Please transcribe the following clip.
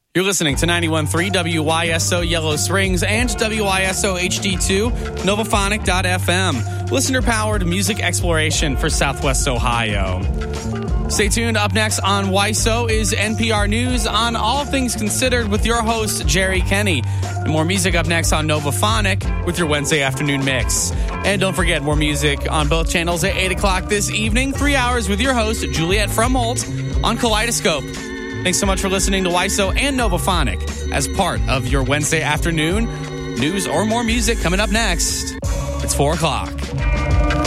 You're listening to 91.3 WYSO Yellow Springs and WYSO HD2 Novaphonic.fm. Listener-powered music exploration for Southwest Ohio. Stay tuned. Up next on WYSO is NPR News on All Things Considered with your host, Jerry Kenny. And more music up next on Novaphonic with your Wednesday afternoon mix. And don't forget, more music on both channels at 8 o'clock this evening. 3 hours with your host, Juliet Frumholt, on Kaleidoscope. Thanks so much for listening to WYSO and Novaphonic as part of your Wednesday afternoon news or more music coming up next. It's 4 o'clock.